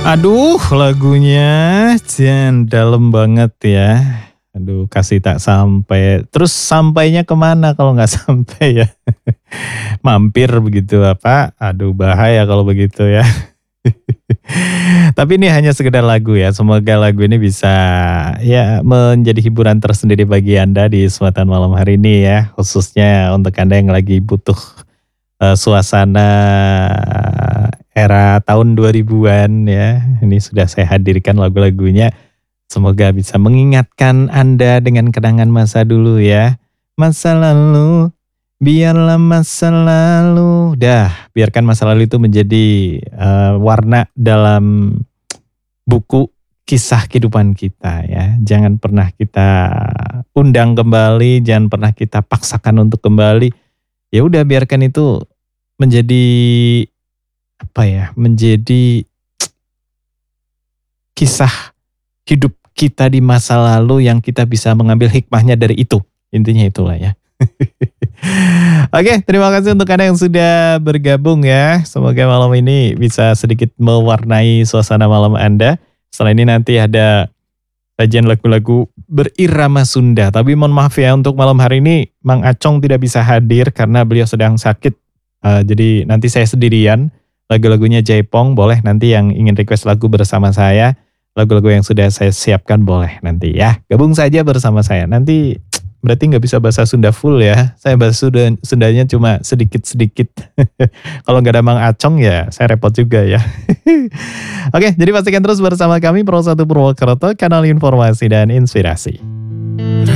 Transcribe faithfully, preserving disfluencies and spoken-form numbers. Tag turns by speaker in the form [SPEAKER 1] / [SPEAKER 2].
[SPEAKER 1] Aduh, lagunya Jan dalam banget ya. Aduh, kasih tak sampai. Terus sampainya kemana kalau nggak sampai ya? Mampir begitu apa? Aduh, bahaya kalau begitu ya. Tapi ini hanya sekedar lagu ya. Semoga lagu ini bisa ya menjadi hiburan tersendiri bagi Anda di kesempatan malam hari ini ya. Khususnya untuk Anda yang lagi butuh eh, suasana era tahun dua ribuan ya. Ini sudah saya hadirkan lagu-lagunya. Semoga bisa mengingatkan Anda dengan kenangan masa dulu ya. Masa lalu, biarlah masa lalu. Dah, biarkan masa lalu itu menjadi eh, warna dalam buku kisah kehidupan kita ya. Jangan pernah kita undang kembali, jangan pernah kita paksakan untuk kembali. Ya udah biarkan itu menjadi apa ya? Menjadi kisah hidup kita di masa lalu yang kita bisa mengambil hikmahnya dari itu. Intinya itulah ya. Oke, terima kasih untuk Anda yang sudah bergabung ya. Semoga malam ini bisa sedikit mewarnai suasana malam Anda. Setelah ini nanti ada sajian lagu-lagu berirama Sunda. Tapi mohon maaf ya untuk malam hari ini Mang Acong tidak bisa hadir karena beliau sedang sakit. Uh, jadi nanti saya sendirian. Lagu-lagunya Jaipong boleh nanti yang ingin request lagu bersama saya. Lagu-lagu yang sudah saya siapkan boleh nanti ya. Gabung saja bersama saya. Nanti berarti nggak bisa bahasa Sunda full ya. Saya bahasa Sunda, Sundanya cuma sedikit-sedikit. Kalau nggak ada Mang Acong ya saya repot juga ya. Oke, jadi pastikan terus bersama kami Pro satu Purwokerto, kanal informasi dan inspirasi.